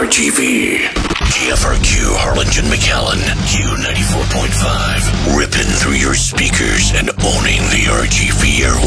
RGV. KFRQ Harlingen McAllen, Q94.5. Ripping through your speakers and owning the RGV